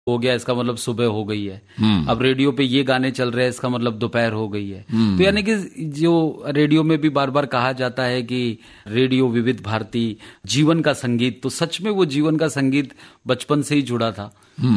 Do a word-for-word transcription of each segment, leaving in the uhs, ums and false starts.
हो गया इसका मतलब सुबह हो गई है, अब रेडियो पे ये गाने चल रहे हैं इसका मतलब दोपहर हो गई है। तो यानी कि जो रेडियो में भी बार बार कहा जाता है कि रेडियो विविध भारती जीवन का संगीत, तो सच में वो जीवन का संगीत बचपन से ही जुड़ा था।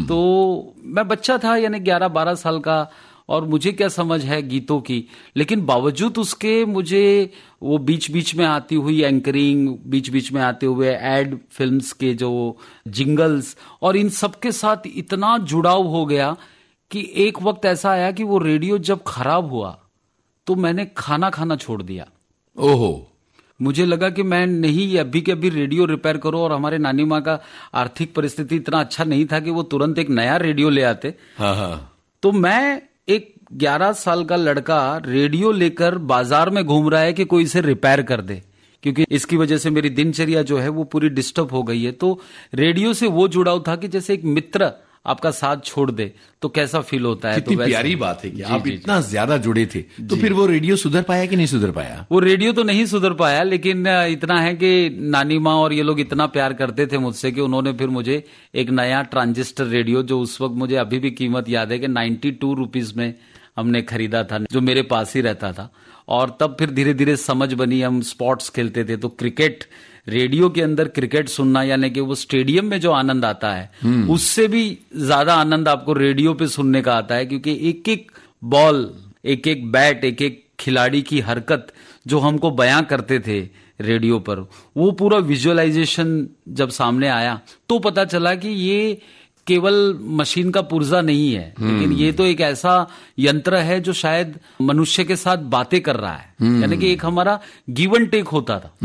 तो मैं बच्चा था यानी ग्यारह बारह साल का, और मुझे क्या समझ है गीतों की, लेकिन बावजूद उसके मुझे वो बीच बीच में आती हुई एंकरिंग, बीच बीच में आते हुए एड फिल्म्स के जो जिंगल्स, और इन सब के साथ इतना जुड़ाव हो गया कि एक वक्त ऐसा आया कि वो रेडियो जब खराब हुआ तो मैंने खाना खाना छोड़ दिया। ओहो, मुझे लगा कि मैं नहीं अभी के अभी रेडियो रिपेयर करो, और हमारे नानी माँ का आर्थिक परिस्थिति इतना अच्छा नहीं था कि वो तुरंत एक नया रेडियो ले आते। हाँ हाँ। तो मैं एक ग्यारह साल का लड़का रेडियो लेकर बाजार में घूम रहा है कि कोई इसे रिपेयर कर दे, क्योंकि इसकी वजह से मेरी दिनचर्या जो है वो पूरी डिस्टर्ब हो गई है। तो रेडियो से वो जुड़ाव था कि जैसे एक मित्र आपका साथ छोड़ दे तो कैसा फील होता है। कितनी तो प्यारी बात है कि आप इतना ज्यादा जुड़े थे। तो फिर वो रेडियो सुधर पाया कि नहीं सुधर पाया? वो रेडियो तो नहीं सुधर पाया, लेकिन इतना है कि नानी माँ और ये लोग इतना प्यार करते थे मुझसे कि उन्होंने फिर मुझे एक नया ट्रांजिस्टर रेडियो, जो उस वक्त मुझे अभी भी कीमत याद है कि नाइन्टी टू रुपीज में हमने खरीदा था, जो मेरे पास ही रहता था। और तब फिर धीरे धीरे समझ बनी, हम स्पोर्ट्स खेलते थे तो क्रिकेट, रेडियो के अंदर क्रिकेट सुनना, यानी कि वो स्टेडियम में जो आनंद आता है उससे भी ज्यादा आनंद आपको रेडियो पे सुनने का आता है, क्योंकि एक एक बॉल, एक एक बैट, एक एक खिलाड़ी की हरकत जो हमको बयां करते थे रेडियो पर, वो पूरा विजुअलाइजेशन जब सामने आया तो पता चला कि ये केवल मशीन का पुर्जा नहीं है, लेकिन ये तो एक ऐसा यंत्र है जो शायद मनुष्य के साथ बातें कर रहा है, यानी कि एक हमारा गिव एंड टेक होता था।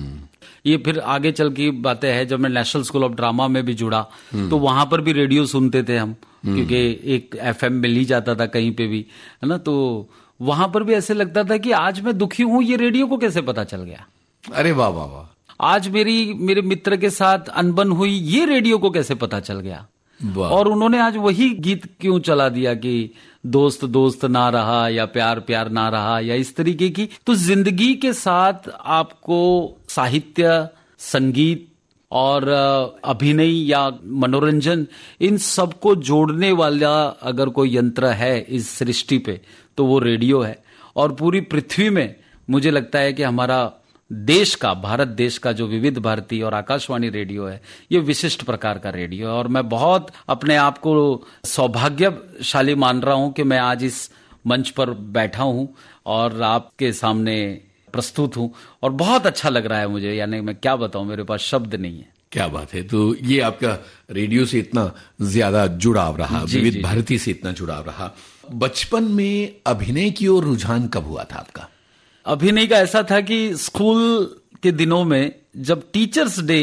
ये फिर आगे चल की बातें हैं, जब मैं नेशनल स्कूल ऑफ ड्रामा में भी जुड़ा तो वहां पर भी रेडियो सुनते थे हम, क्योंकि एक एफएम मिल ही जाता था कहीं पे भी, है ना। तो वहां पर भी ऐसे लगता था कि आज मैं दुखी हूं, ये रेडियो को कैसे पता चल गया। अरे वाह वाह वाह। आज मेरी मेरे मित्र के साथ अनबन हुई, ये रेडियो को कैसे पता चल गया। और उन्होंने आज वही गीत क्यों चला दिया कि दोस्त दोस्त ना रहा, या प्यार प्यार ना रहा, या इस तरीके की। तो जिंदगी के साथ आपको साहित्य, संगीत और अभिनय या मनोरंजन, इन सबको जोड़ने वाला अगर कोई यंत्र है इस सृष्टि पे तो वो रेडियो है। और पूरी पृथ्वी में मुझे लगता है कि हमारा देश का, भारत देश का जो विविध भारती और आकाशवाणी रेडियो है, ये विशिष्ट प्रकार का रेडियो है। और मैं बहुत अपने आप को सौभाग्यशाली मान रहा हूं कि मैं आज इस मंच पर बैठा हूं और आपके सामने प्रस्तुत हूं, और बहुत अच्छा लग रहा है मुझे, यानी मैं क्या बताऊं, मेरे पास शब्द नहीं है। क्या बात है। तो ये आपका रेडियो से इतना ज्यादा जुड़ाव रहा, विविध भारती से इतना जुड़ाव रहा। बचपन में अभिनय की ओर रुझान कब हुआ था आपका? अभिनय का ऐसा था कि स्कूल के दिनों में जब टीचर्स डे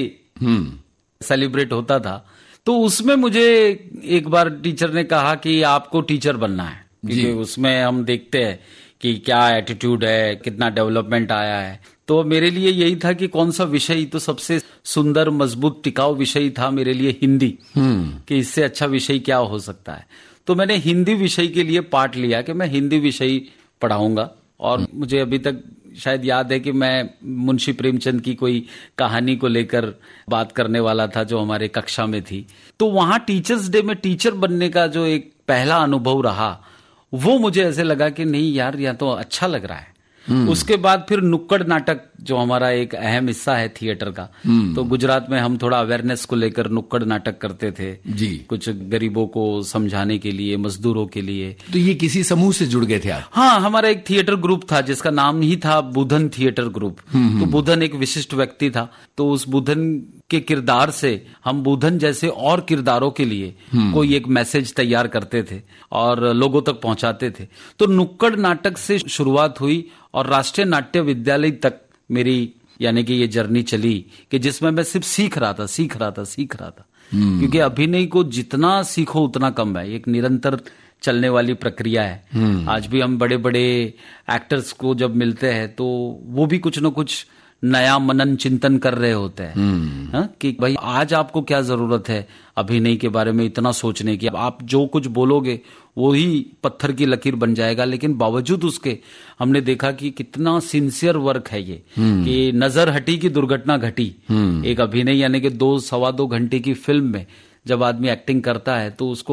सेलिब्रेट होता था तो उसमें मुझे एक बार टीचर ने कहा कि आपको टीचर बनना है, क्योंकि उसमें हम देखते हैं कि क्या एटीट्यूड है, कितना डेवलपमेंट आया है। तो मेरे लिए यही था कि कौन सा विषय, तो सबसे सुंदर, मजबूत, टिकाऊ विषय था मेरे लिए हिंदी, कि इससे अच्छा विषय क्या हो सकता है। तो मैंने हिंदी विषय के लिए पाठ लिया कि मैं हिंदी विषय पढ़ाऊंगा। और मुझे अभी तक शायद याद है कि मैं मुंशी प्रेमचंद की कोई कहानी को लेकर बात करने वाला था जो हमारे कक्षा में थी। तो वहां टीचर्स डे में टीचर बनने का जो एक पहला अनुभव रहा, वो मुझे ऐसे लगा कि नहीं यार, यह तो अच्छा लग रहा है। उसके बाद फिर नुक्कड़ नाटक, जो हमारा एक अहम हिस्सा है थिएटर का, तो गुजरात में हम थोड़ा अवेयरनेस को लेकर नुक्कड़ नाटक करते थे जी, कुछ गरीबों को समझाने के लिए, मजदूरों के लिए। तो ये किसी समूह से जुड़ गए थे आप? हाँ, हमारा एक थिएटर ग्रुप था जिसका नाम ही था बुधन थिएटर ग्रुप। तो बुधन एक विशिष्ट व्यक्ति था, तो उस बुधन के किरदार से हम बुधन जैसे और किरदारों के लिए कोई एक मैसेज तैयार करते थे और लोगों तक पहुंचाते थे। तो नुक्कड़ नाटक से शुरुआत हुई और राष्ट्रीय नाट्य विद्यालय तक मेरी यानी कि ये जर्नी चली, कि जिसमें मैं सिर्फ सीख रहा था सीख रहा था सीख रहा था क्योंकि अभिनय को जितना सीखो उतना कम है, एक निरंतर चलने वाली प्रक्रिया है। आज भी हम बड़े बड़े एक्टर्स को जब मिलते हैं तो वो भी कुछ न कुछ नया मनन चिंतन कर रहे होते हैं, हा? कि भाई आज आपको क्या जरूरत है अभिनय के बारे में इतना सोचने की। आप जो कुछ बोलोगे वो ही पत्थर की लकीर बन जाएगा। लेकिन बावजूद उसके हमने देखा कि कितना सिंसियर वर्क है ये, कि नजर हटी की दुर्घटना घटी। एक अभिनय यानी कि दो सवा दो घंटे की फिल्म में जब आदमी एक्टिंग करता है तो उसको